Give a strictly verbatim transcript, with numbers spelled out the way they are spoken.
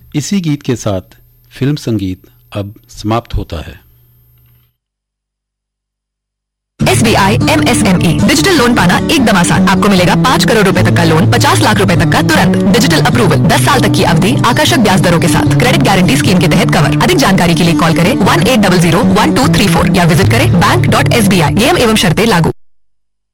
इसी गीत के साथ फिल्म संगीत अब समाप्त होता है। S B I am S M E digital loan पाना एकदम आसान। आपको मिलेगा पाँच करोड़ रुपए तक का लोन पचास लाख रुपए तक का तुरंत। डिजिटल अप्रूवल, दस साल तक की अवधि, आकर्षक ब्याज दरों के साथ। क्रेडिट गारंटी स्कीम के तहत कवर। अधिक जानकारी के लिए कॉल करें one eight double zero one two three four या विजिट करें bank dot S B I. नियम एवं शर्तें लागू।